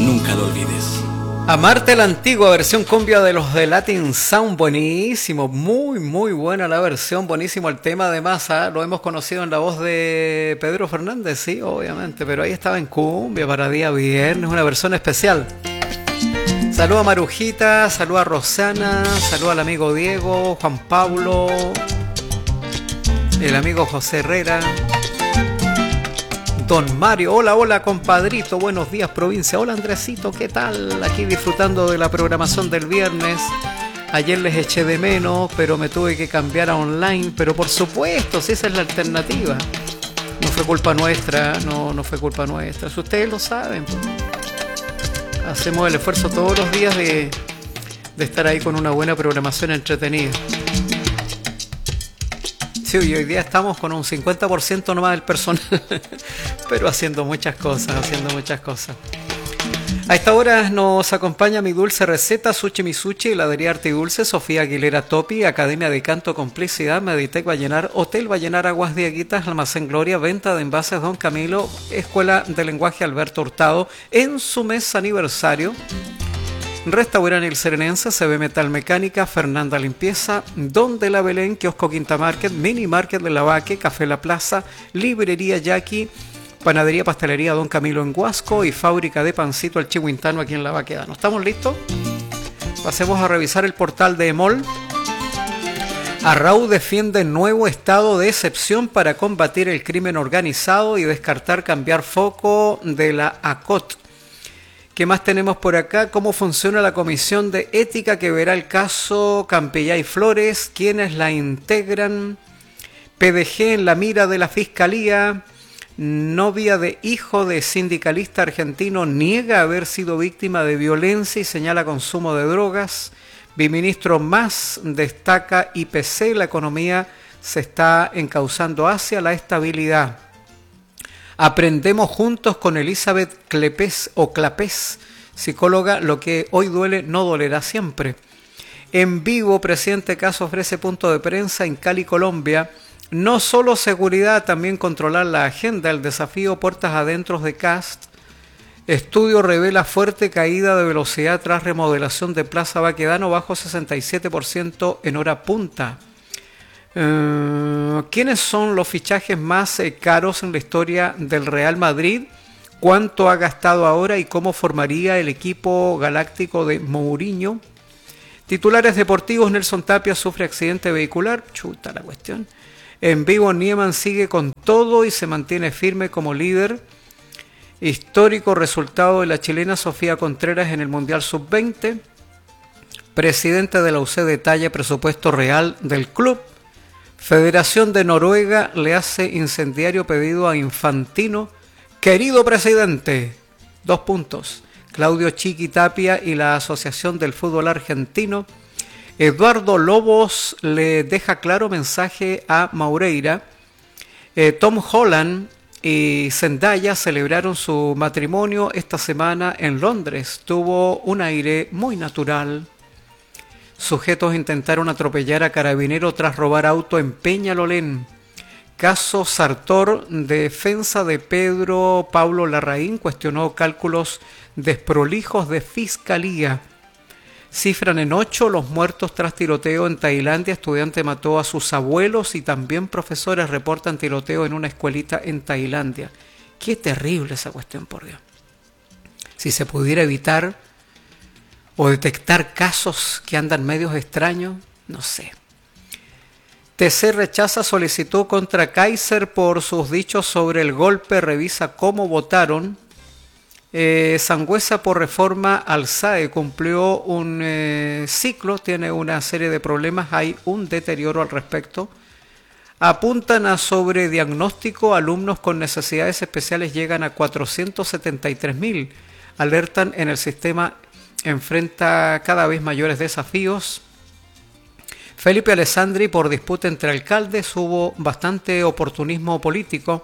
Nunca lo olvides. Amarte la antigua versión cumbia de los de Latin Sound, buenísimo, muy buena la versión, buenísimo el tema de Masa, lo hemos conocido en la voz de Pedro Fernández, sí, obviamente, pero ahí estaba en cumbia para día viernes, una versión especial. Saluda a Marujita, saluda a Rosana, saluda al amigo Diego, Juan Pablo, el amigo José Herrera. Don Mario, hola compadrito, buenos días provincia, hola Andresito, ¿qué tal? Aquí disfrutando de la programación del viernes. Ayer les eché de menos, pero me tuve que cambiar a online, pero por supuesto, si esa es la alternativa. No fue culpa nuestra, no fue culpa nuestra, si ustedes lo saben. Pues. Hacemos el esfuerzo todos los días de estar ahí con una buena programación entretenida. Sí, hoy día estamos con un 50% nomás del personal, pero haciendo muchas cosas. A esta hora nos acompaña Mi Dulce Receta, Sushi Misuchi, Heladería Arte y Dulce, Sofía Aguilera Topi, Academia de Canto Complicidad, Meditec Vallenar, Hotel Vallenar Aguas de Aguitas, Almacén Gloria, Venta de Envases Don Camilo, Escuela de Lenguaje Alberto Hurtado, en su mes aniversario. Restaurante El Serenense, CB Metal Mecánica, Fernanda Limpieza, Don de la Belén, Kiosco Quinta Market, Mini Market de la Vaque, Café La Plaza, Librería Yaqui, Panadería Pastelería Don Camilo en Huasco y Fábrica de Pancito El Chihuintano aquí en La Baquedano. ¿Estamos listos? Pasemos a revisar el portal de EMOL. Arrau defiende nuevo estado de excepción para combatir el crimen organizado y descartar cambiar foco de la ACOT. ¿Qué más tenemos por acá? ¿Cómo funciona la comisión de ética que verá el caso Campillay Flores? ¿Quiénes la integran? PDG en la mira de la Fiscalía. Novia de hijo de sindicalista argentino niega haber sido víctima de violencia y señala consumo de drogas. Biministro Mas destaca IPC, la economía se está encauzando hacia la estabilidad. Aprendemos juntos con Elizabeth Clepés o Clapés, psicóloga, lo que hoy duele no dolerá siempre. En vivo, presidente Caso ofrece punto de prensa en Cali, Colombia. No solo seguridad, también controlar la agenda, el desafío puertas adentro de CAST. Estudio revela fuerte caída de velocidad tras remodelación de Plaza Baquedano, bajo 67% en hora punta. ¿Quiénes son los fichajes más caros en la historia del Real Madrid? ¿Cuánto ha gastado ahora y cómo formaría el equipo galáctico de Mourinho? Titulares deportivos, Nelson Tapia sufre accidente vehicular. Chuta la cuestión. En vivo, Niemann sigue con todo y se mantiene firme como líder. Histórico resultado de la chilena Sofía Contreras en el Mundial Sub-20. Presidente de la UC detalla presupuesto real del club. Federación de Noruega le hace incendiario pedido a Infantino. Querido presidente, 2 puntos. Claudio Chiqui Tapia y la Asociación del Fútbol Argentino. Eduardo Lobos le deja claro mensaje a Maureira. Tom Holland y Zendaya celebraron su matrimonio esta semana en Londres. Tuvo un aire muy natural. Sujetos intentaron atropellar a carabinero tras robar auto en Peñalolén. Caso Sartor, defensa de Pedro Pablo Larraín cuestionó cálculos desprolijos de fiscalía. Cifran en 8 los muertos tras tiroteo en Tailandia. Estudiante mató a sus abuelos y también profesores reportan tiroteo en una escuelita en Tailandia. Qué terrible esa cuestión, por Dios. Si se pudiera evitar o detectar casos que andan medios extraños, no sé. TC rechaza solicitud contra Kaiser por sus dichos sobre el golpe, revisa cómo votaron. Sangüesa por reforma al SAE cumplió un ciclo, tiene una serie de problemas, hay un deterioro al respecto. Apuntan a sobrediagnóstico, alumnos con necesidades especiales llegan a 473.000. Alertan en el sistema enfrenta cada vez mayores desafíos. Felipe Alessandri por disputa entre alcaldes, hubo bastante oportunismo político.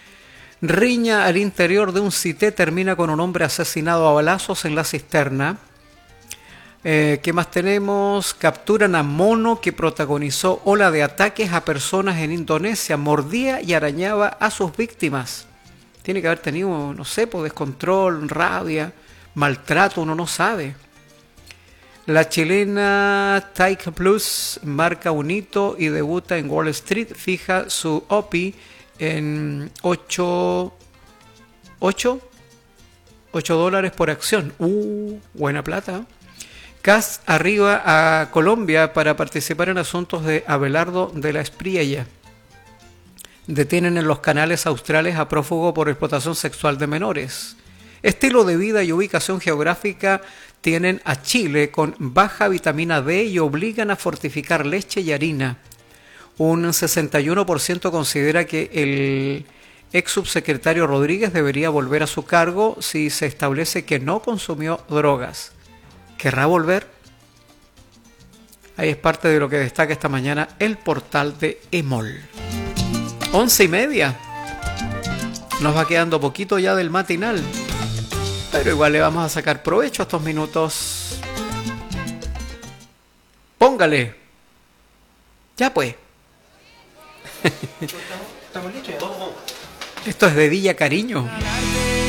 Riña al interior de un CITE termina con un hombre asesinado a balazos en la cisterna. ¿Qué más tenemos? Capturan a mono que protagonizó ola de ataques a personas en Indonesia, mordía y arañaba a sus víctimas. Tiene que haber tenido, no sé, descontrol, rabia, maltrato, uno no sabe. La chilena Taika Plus marca un hito y debuta en Wall Street, fija su OPI en 8 dólares por acción. Buena plata. CAS arriba a Colombia para participar en asuntos de Abelardo de la Espriella. Detienen en los canales australes a prófugo por explotación sexual de menores. Estilo de vida y ubicación geográfica tienen a Chile con baja vitamina D y obligan a fortificar leche y harina. Un 61% considera que el ex subsecretario Rodríguez debería volver a su cargo si se establece que no consumió drogas. ¿Querrá volver? Ahí es parte de lo que destaca esta mañana el portal de EMOL. 11:30. Nos va quedando poquito ya del matinal, pero igual le vamos a sacar provecho a estos minutos. Póngale. Ya pues. Esto es de Villa Cariño.